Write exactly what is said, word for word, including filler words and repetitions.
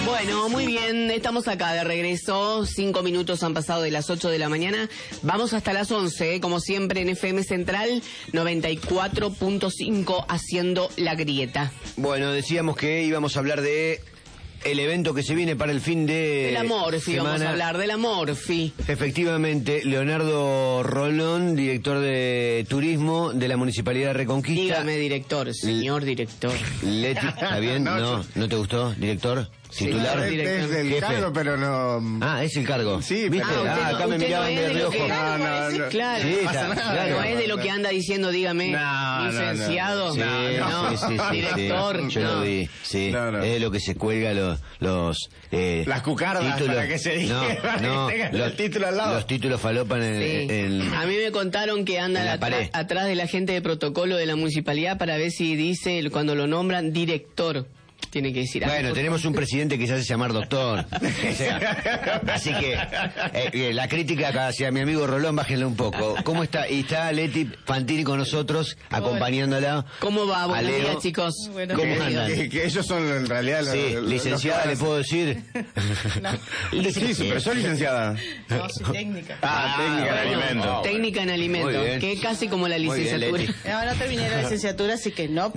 Bueno, muy bien, estamos acá de regreso, cinco minutos han pasado de las ocho de la mañana, vamos hasta las once, ¿eh? Como siempre en F M Central noventa y cuatro punto cinco haciendo la grieta. Bueno, decíamos que íbamos a hablar de el evento que se viene para el fin de De la Morfi, semana. vamos a hablar de la Morfi. Efectivamente, Leonardo Rolón, director de turismo de la Municipalidad de Reconquista. Dígame, director, señor director. Leti, ¿está bien? No, No, ¿no te gustó, director? ¿Titular? Sí, Es, es del Jefe. cargo, pero no... Ah, es el cargo. Sí, ¿viste? pero- Ah, usted no- acá me usted miraban no es de de lo reojo. que- No, no, no. Claro, Sí, no está, pasa nada. claro. No es de lo que anda diciendo, dígame, No, no, no. licenciado. Sí, no, sí, sí, sí, director, sí. Yo no. lo vi, sí. No, no. Es de lo que se cuelga los... los eh, Las cucardas, títulos. para que se diga, para que no, tengan los, el título al lado. Los títulos falopan en, Sí. en- A mí me contaron que anda en la atra- pared. atrás de la gente de protocolo de la municipalidad para ver si dice, cuando lo nombran, director. Tiene que decir algo. Bueno, tenemos un presidente que se hace llamar doctor. O sea, así que eh, eh, la crítica acá hacia mi amigo Rolón, bájenle un poco. ¿Cómo está? Y está Leti Fantini con nosotros, acompañándola. ¿Cómo va? A Buenos Leo. días, chicos. Bueno, ¿Cómo Que- andan? Que, que ellos son en realidad los... Sí, los- licenciada, los- ¿le puedo decir? Sí, sí, pero soy licenciada. no, soy técnica. Ah, técnica de bueno. alimentos. Técnica en alimentos, Muy bien. que es casi como la Muy bien, licenciatura. Leti. Ahora terminé la licenciatura, así que no